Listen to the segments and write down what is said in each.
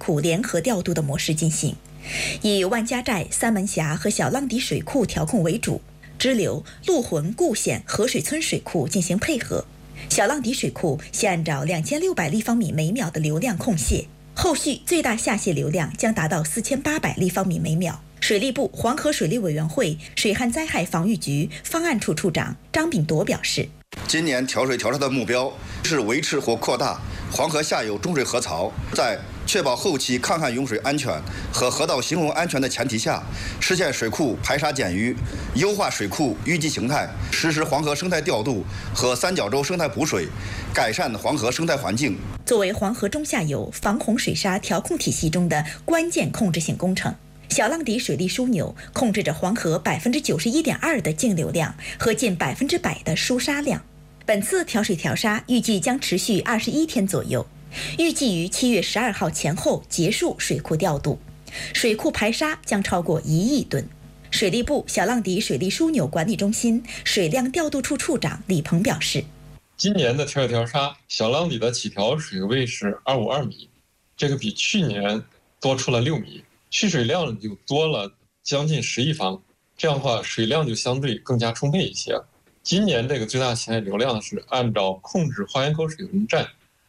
库联合调度的模式进行，以万家寨、三门峡和小浪底水库调控为主，支流、陆浑、固县、河水村水库进行配合。小浪底水库现按照2600立方米每秒的流量控泄，后续最大下泄流量将达到4800立方米每秒。水利部黄河水利委员会水旱灾害防御局方案处处长张炳铎表示， 今年调水调查的目标是维持或扩大黄河下游中水河槽，在确保后期抗旱用水安全和河道行洪安全的前提下，实现水库排沙减淤，优化水库淤积形态，实施黄河生态调度和三角洲生态补水，改善黄河生态环境。 作为黄河中下游防洪水沙调控体系中的关键控制性工程，小浪底水利枢纽控制着黄河91.2%的净流量和近100%的疏沙量。本次调水调沙预计将持续21天左右，预计于7月12号前后结束水库调度，水库排沙将超过1亿吨。水利部小浪底水利枢纽管理中心水量调度处处长李鹏表示， 今年的调水调沙，小浪底的起调水位是252米，这个比去年多出了6米，蓄水量就多了将近10亿方，这样的话水量就相对更加充沛一些。今年这个最大潜在流量是按照控制花园口水文站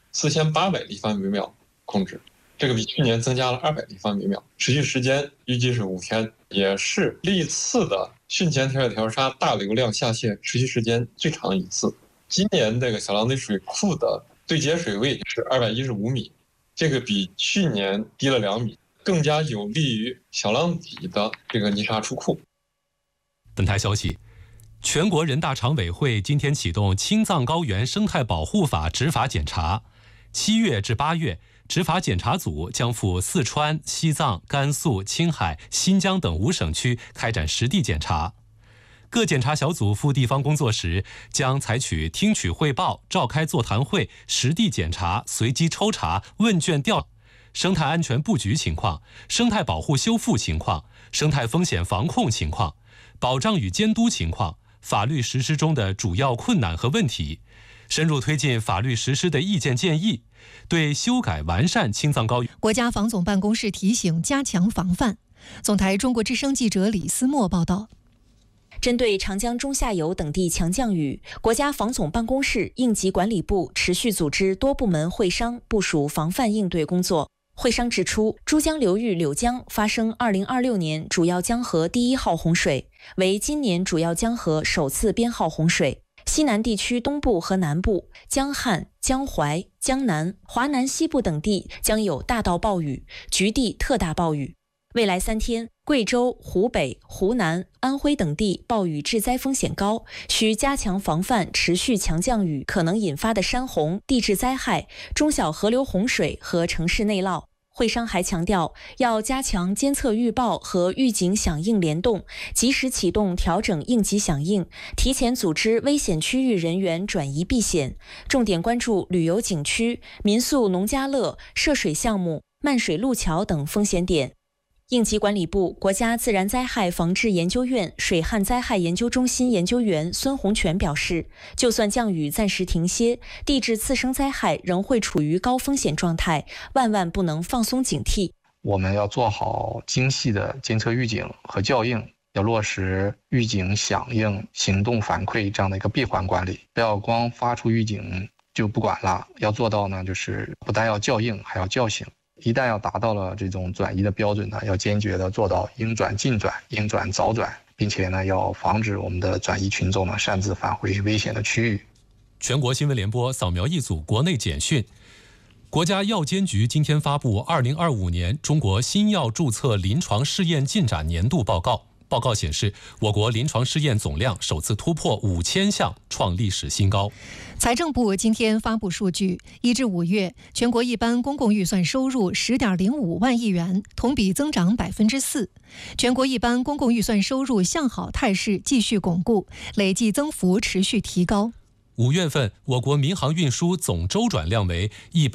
4800立方米每秒控制，这个比去年增加了200立方米每秒，持续时间预计是5天，也是历次的汛前调水调沙大流量下泄持续时间最长的一次。今年这个小浪底水库的对接水位是215米，这个比去年低了2米，更加有利于小浪底的这个泥沙出库。 本台消息，全国人大常委会今天启动青藏高原生态保护法执法检查，7月至8月，执法检查组将赴四川、西藏、甘肃、青海、新疆等5省区开展实地检查。各检查小组赴地方工作时，将采取听取汇报、召开座谈会、实地检查、随机抽查、问卷调生态安全布局情况、生态保护修复情况、生态风险防控情况、保障与监督情况、法律实施中的主要困难和问题，深入推进法律实施的意见建议，对修改完善青藏高原。 国家防总办公室提醒加强防范。总台中国之声记者李思墨报道。 针对长江中下游等地强降雨，国家防总办公室、应急管理部持续组织多部门会商，部署防范应对工作。会商指出，珠江流域柳江发生2026年主要江河第1号洪水，为今年主要江河首次编号洪水。西南地区东部和南部、江汉、江淮、江南、华南西部等地将有大到暴雨，局地特大暴雨。未来3天，贵州、湖北、湖南、安徽等地暴雨致灾风险高，需加强防范持续强降雨可能引发的山洪、地质灾害、中小河流洪水和城市内涝。会商还强调，要加强监测预报和预警响应联动，及时启动调整应急响应，提前组织危险区域人员转移避险，重点关注旅游景区、民宿农家乐、涉水项目、漫水路桥等风险点。应急管理部国家自然灾害防治研究院水旱灾害研究中心研究员孙洪全表示，就算降雨暂时停歇，地质次生灾害仍会处于高风险状态，万万不能放松警惕。 我们要做好精细的监测预警和校应，要落实预警响应、行动反馈这样的一个闭环管理，不要光发出预警就不管了，要做到呢，就是不但要校应，还要叫醒。一旦要达到了这种转移的标准呢，要坚决的做到应转尽转、应转早转，并且呢，要防止我们的转移群众呢擅自返回危险的区域。 全国新闻联播扫描一组国内简讯。国家药监局今天发布2025年中国新药注册临床试验进展年度报告。报告显示，我国临床试验总量首次突破5000项，创历史新高。 财政部今天发布数据，1至5月，全国一般公共预算收入10.05万亿元，同比增长4%。全国一般公共预算收入向好态势继续巩固，累计增幅持续提高。 5月份，我国民航运输总周转量为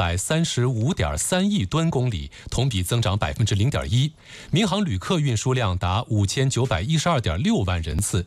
135.3亿吨公里，同比增长0.1%。民航旅客运输量达5912.6万人次，